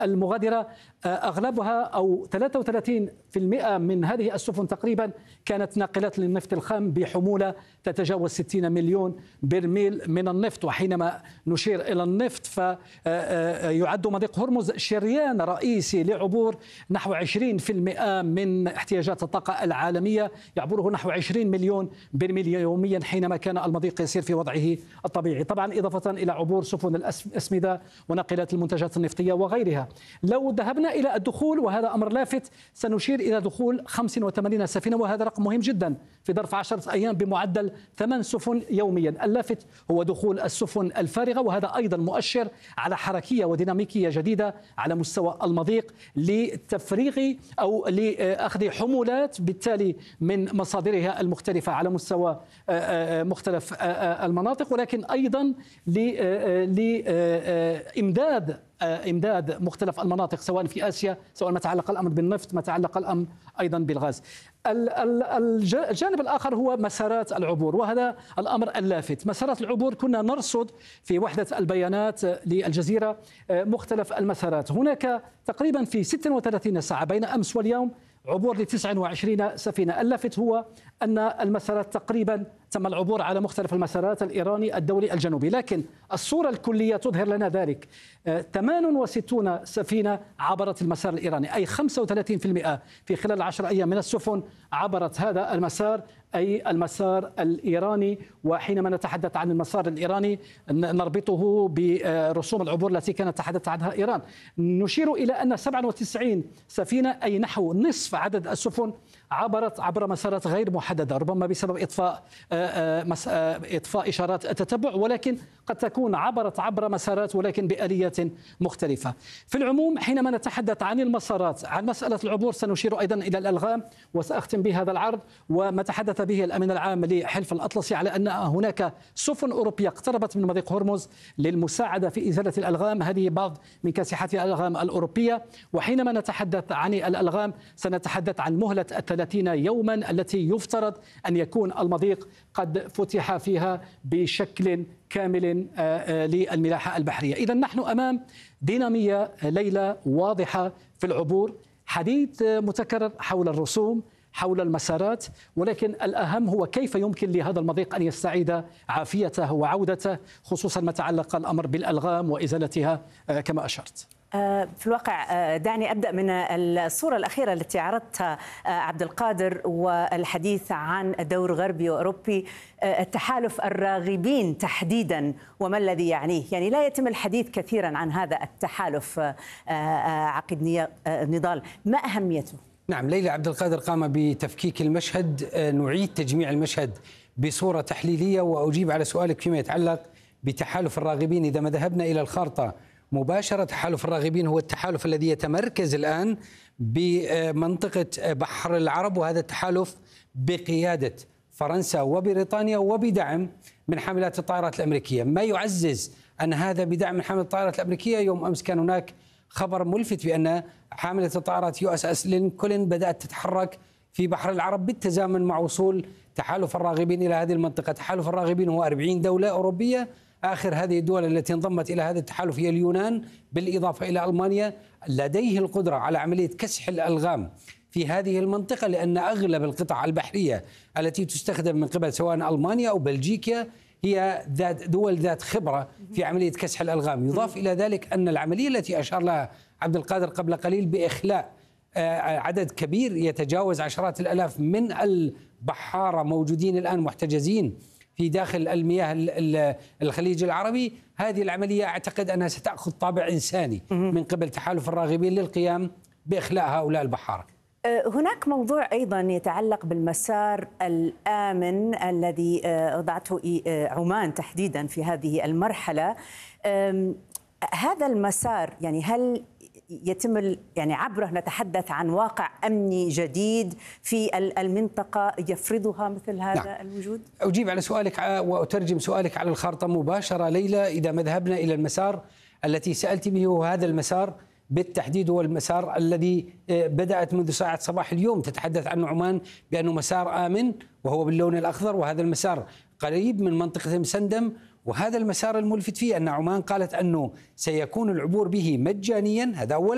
المغادرة أغلبها أو 33% من هذه السفن تقريبا كانت ناقلات للنفط الخام بحمولة تتجاوز 60 مليون برميل من النفط. وحينما نشير إلى النفط فيعد مضيق هرمز شريان رئيسي لعبور نحو 20% من احتياجات الطاقة العالمية، يعبره نحو 20 مليون برميل يوميا حينما كان المضيق يسير في وضعه الطبيعي، طبعا إضافة إلى عبور سفن الأسمدة وناقلات المنتجات النفطية وغيرها. لو ذهبنا إلى الدخول، وهذا أمر لافت، سنشير إلى دخول 85 سفينة، وهذا رقم مهم جدا في ظرف 10 أيام بمعدل 8 سفن يوميا. اللافت هو دخول السفن الفارغة، وهذا أيضا مؤشر على حركية وديناميكية جديدة على مستوى المضيق لتفريغ أو لأخذ حمولات بالتالي من مصادرها المختلفة على مستوى مختلف المناطق، ولكن أيضا إمداد مختلف المناطق سواء في آسيا، سواء ما تعلق الأمر بالنفط، ما تعلق الأمر أيضا بالغاز. الجانب الآخر هو مسارات العبور، وهذا الأمر اللافت. مسارات العبور كنا نرصد في وحدة البيانات للجزيرة مختلف المسارات. هناك تقريبا في 36 ساعة بين أمس واليوم عبور ل 29 سفينة. اللافت هو أن المسارات تقريبا تم العبور على مختلف المسارات، الإيراني، الدولي، الجنوبي، لكن الصورة الكلية تظهر لنا ذلك. 68 سفينة عبرت المسار الإيراني، أي 35% في خلال 10 أيام من السفن عبرت هذا المسار، أي المسار الإيراني. وحينما نتحدث عن المسار الإيراني نربطه برسوم العبور التي كانت تحدث عنها إيران. نشير إلى أن 97 سفينة، أي نحو نصف عدد السفن، عبرت عبر مسارات غير محددة، ربما بسبب إطفاء إشارات التتبع، ولكن قد تكون عبرت عبر مسارات ولكن بآليات مختلفة. في العموم حينما نتحدث عن المسارات، عن مسألة العبور، سنشير أيضا إلى الألغام، وسأختم بهذا العرض وما تحدث به الأمين العام لحلف الأطلسي على أن هناك سفن أوروبية اقتربت من مضيق هرمز للمساعدة في إزالة الألغام. هذه بعض من كاسحات الألغام الأوروبية. وحينما نتحدث عن الألغام سنتحدث عن مهلة 30 يوما التي يفترض أن يكون المضيق قد فتح فيها بشكل كامل للملاحة البحرية. إذا نحن أمام دينامية ليلى واضحة في العبور، حديث متكرر حول الرسوم، حول المسارات، ولكن الأهم هو كيف يمكن لهذا المضيق أن يستعيد عافيته وعودته، خصوصا ما تعلق الأمر بالألغام وإزالتها كما أشرت. في الواقع دعني أبدأ من الصورة الأخيرة التي عرضتها عبد القادر، والحديث عن دور غربي وأوروبي، التحالف الراغبين تحديدا وما الذي يعنيه. يعني لا يتم الحديث كثيرا عن هذا التحالف عقد نضال، ما أهميته؟ نعم، ليلى عبد القادر قام بتفكيك المشهد. نعيد تجميع المشهد بصورة تحليلية وأجيب على سؤالك فيما يتعلق بتحالف الراغبين. إذا ما ذهبنا إلى الخارطة مباشرة، تحالف الراغبين هو التحالف الذي يتمركز الآن بمنطقة بحر العرب، وهذا التحالف بقيادة فرنسا وبريطانيا وبدعم من حاملات الطائرات الأمريكية. ما يعزز أن هذا بدعم من حاملات الطائرات الأمريكية، يوم أمس كان هناك خبر ملفت بأن حاملة الطائرات USS لينكولن بدأت تتحرك في بحر العرب بالتزامن مع وصول تحالف الراغبين إلى هذه المنطقة. تحالف الراغبين هو 40 دولة أوروبية، آخر هذه الدول التي انضمت إلى هذا التحالف هي اليونان بالإضافة إلى ألمانيا. لديه القدرة على عملية كسح الألغام في هذه المنطقة، لأن أغلب القطع البحرية التي تستخدم من قبل سواء ألمانيا أو بلجيكا هي دول ذات خبرة في عملية كسح الألغام. يضاف إلى ذلك أن العملية التي أشار لها عبد القادر قبل قليل بإخلاء عدد كبير يتجاوز عشرات الآلاف من البحارة موجودين الآن محتجزين في داخل المياه الخليج العربي، هذه العملية أعتقد أنها ستأخذ طابع إنساني من قبل تحالف الراغبين للقيام بإخلاء هؤلاء البحارة. هناك موضوع أيضا يتعلق بالمسار الآمن الذي وضعته عمان تحديدا في هذه المرحلة. هذا المسار يعني هل يتم يعني عبره نتحدث عن واقع أمني جديد في المنطقة يفرضها مثل هذا؟ نعم. الوجود؟ أجيب على سؤالك وأترجم سؤالك على الخارطة مباشرة ليلى. إذا ما ذهبنا إلى المسار التي سألت به، وهذا المسار بالتحديد هو المسار الذي بدأت منذ ساعة صباح اليوم تتحدث عنه عمان بأنه مسار آمن، وهو باللون الأخضر، وهذا المسار قريب من منطقة مسندم. وهذا المسار الملفت فيه أن عمان قالت أنه سيكون العبور به مجانيا، هذا أولا.